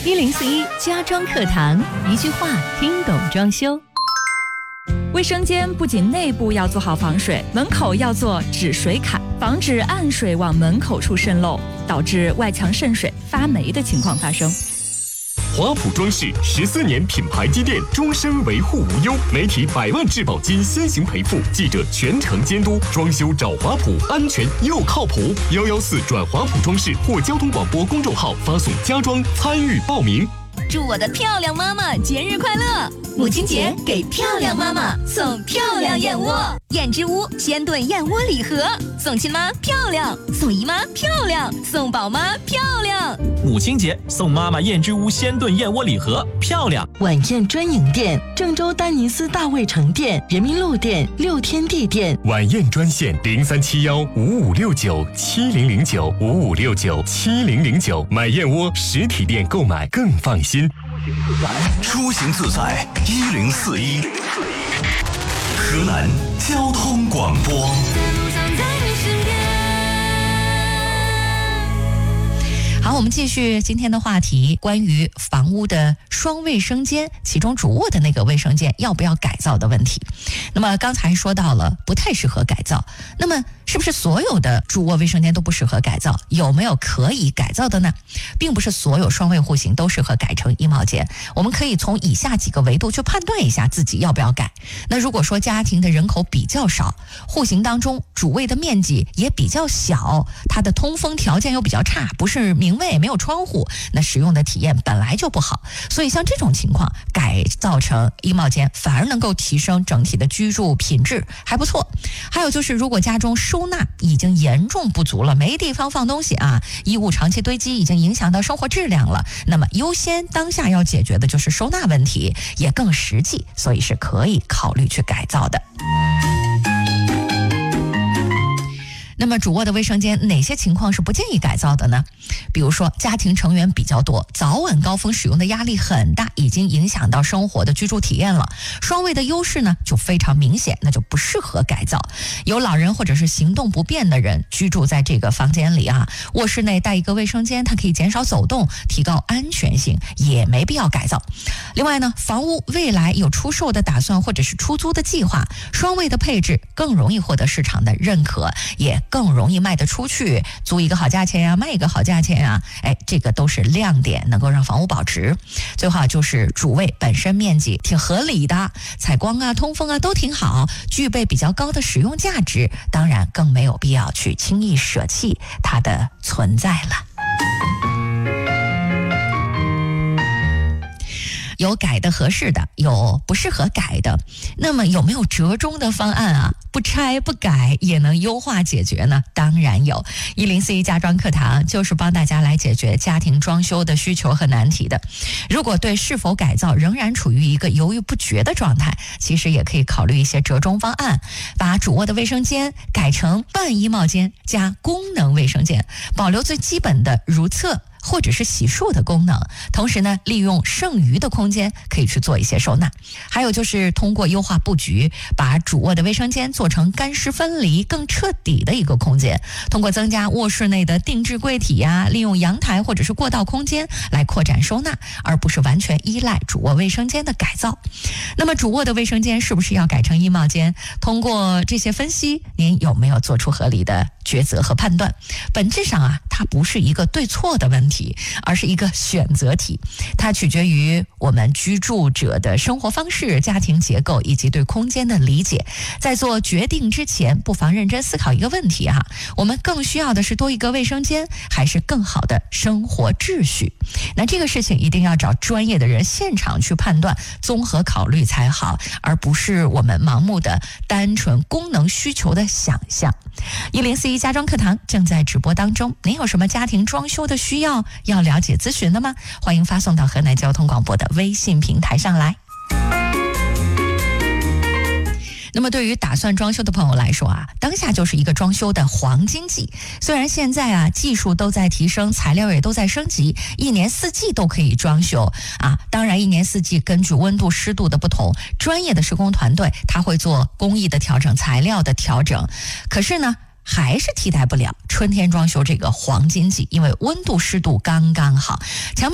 1041家装课堂，一句话听懂装修。卫生间不仅内部要做好防水，门口要做止水坎，防止暗水往门口处渗漏，导致外墙渗水、发霉的情况发生。 华普装饰14年品牌积淀，终身维护无忧，媒体100万质保金先行赔付，记者全程监督，装修找华普，安全又靠谱。114转华普装饰或交通广播公众号发送家装参与报名。 祝我的漂亮妈妈节日快乐！母亲节给漂亮妈妈送漂亮燕窝，燕之屋鲜炖燕窝礼盒，送亲妈漂亮，送姨妈漂亮，送宝妈漂亮。 母亲节送妈妈燕之屋鲜炖燕窝礼盒，漂亮。 晚宴专营店：郑州丹尼斯大卫城店、人民路店、六天地店。 晚宴专线03715569700955697009，买燕窝实体店购买更放心。 出行自在1041，河南交通广播。 好，我们继续今天的话题，关于房屋的双卫生间，其中主卧的那个卫生间要不要改造的问题。那么刚才说到了不太适合改造，那么是不是所有的主卧卫生间都不适合改造？有没有可以改造的呢？并不是所有双卫户型都适合改成衣帽间，我们可以从以下几个维度去判断一下自己要不要改。那如果说家庭的人口比较少，户型当中主卫的面积也比较小，它的通风条件又比较差，不是明卫，没有窗户，那使用的体验本来就不好，所以像这种情况改造成衣帽间反而能够提升整体的居住品质，还不错。还有就是如果家中收纳已经严重不足了，没地方放东西啊，衣物长期堆积已经影响到生活质量了，那么优先当下要解决的就是收纳问题，也更实际，所以是可以考虑去改造的。那么主卧的卫生间哪些情况是不建议改造的呢？比如说家庭成员比较多，早晚高峰使用的压力很大，已经影响到生活的居住体验了，双卫的优势呢就非常明显，那就不适合改造。有老人或者是行动不便的人居住在这个房间里啊，卧室内带一个卫生间，它可以减少走动，提高安全性，也没必要改造。另外呢，房屋未来有出售的打算或者是出租的计划，双卫的配置更容易获得市场的认可，也更容易卖得出去，租一个好价钱呀，卖一个好价钱呀，这个都是亮点，能够让房屋保值。最好就是主卫本身面积挺合理的，采光啊、通风啊都挺好，具备比较高的使用价值，当然更没有必要去轻易舍弃它的存在了。有改的合适的，有不适合改的，那么有没有折中的方案啊？不拆不改也能优化解决呢？当然有，1041家装课堂就是帮大家来解决家庭装修的需求和难题的。如果对是否改造仍然处于一个犹豫不决的状态，其实也可以考虑一些折中方案，把主卧的卫生间改成半衣帽间加功能卫生间，保留最基本的如厕或者是洗漱的功能，同时呢，利用剩余的空间可以去做一些收纳。还有就是通过优化布局，把主卧的卫生间做成干湿分离更彻底的一个空间，通过增加卧室内的定制柜体呀，利用阳台或者是过道空间来扩展收纳，而不是完全依赖主卧卫生间的改造。那么主卧的卫生间是不是要改成衣帽间？通过这些分析，您有没有做出合理的抉择和判断？本质上啊，它不是一个对错的问题，而是一个选择题，它取决于我们居住者的生活方式、家庭结构以及对空间的理解。在做决定之前，不妨认真思考一个问题哈，我们更需要的是多一个卫生间，还是更好的生活秩序？那这个事情一定要找专业的人现场去判断，综合考虑才好，而不是我们盲目的单纯功能需求的想象。1041家装课堂正在直播当中，您有什么家庭装修的需要要了解咨询的吗？欢迎发送到河南交通广播的微信平台上来。那么对于打算装修的朋友来说啊，当下就是一个装修的黄金季。虽然现在啊技术都在提升，材料也都在升级，一年四季都可以装修啊。当然一年四季根据温度湿度的不同，专业的施工团队他会做工艺的调整、材料的调整。可是呢，还是替代不了春天装修这个黄金季，因为温度湿度刚刚好。墙面